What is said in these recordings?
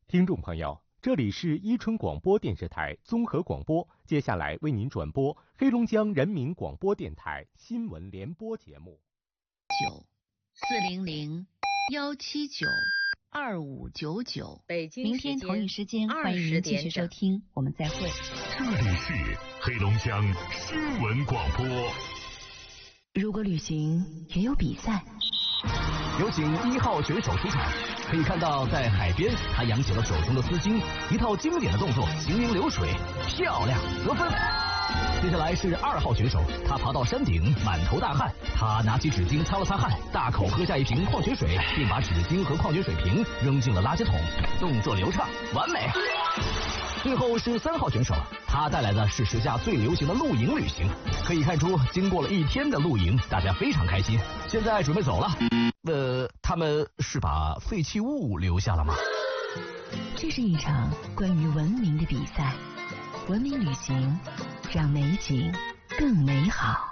听众朋友，这里是伊春广播电视台综合广播，接下来为您转播黑龙江人民广播电台新闻联播节目。 94001792599， 北京明天同一时间欢迎您继续收听，我们再会。 这里是黑龙江新闻广播。 如果旅行也有比赛， 有请1号选手出场。可以看到，在海边，他扬起了手中的丝巾，一套经典的动作，行云流水，漂亮，得分。接下来是2号选手，他爬到山顶，满头大汗，他拿起纸巾擦了擦汗，大口喝下一瓶矿泉水，并把纸巾和矿泉水瓶扔进了垃圾桶，动作流畅，完美。最后是3号选手，他带来的是时下最流行的露营旅行。可以看出，经过了1天的露营，大家非常开心。现在准备走了。他们是把废弃物留下了吗？ 这是一场关于文明的比赛，文明旅行让美景更美好。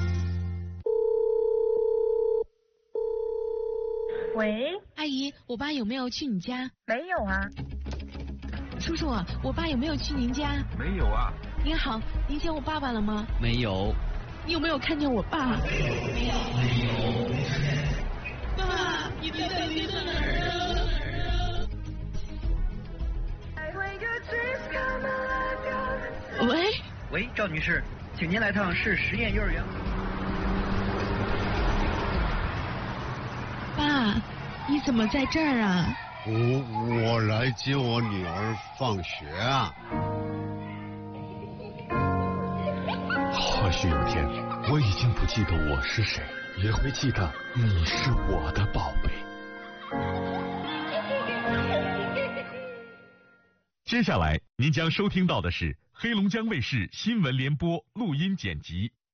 喂， 阿姨，我爸有没有去你家？ 没有啊。 叔叔，我爸有没有去您家？ 没有啊。 您好，您见我爸爸了吗？ 没有。 你有没有看见我爸？ 没有。 爸，你在哪儿啊？ 喂，赵女士，请您来趟市实验幼儿园。 爸，你怎么在这儿啊？ 我来接我女儿放学啊。 或许有天我已经不记得我是谁，也会记得你是我的宝贝。 接下来您将收听到的是黑龙江卫视新闻联播录音剪辑。